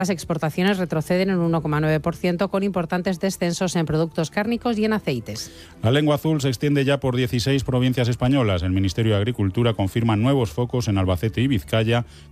Las exportaciones retroceden en un 1,9% con importantes descensos en productos cárnicos y en aceites. La lengua azul se extiende ya por 16 provincias españolas. El Ministerio de Agricultura confirma nuevos focos en Albacete y Vizcaya,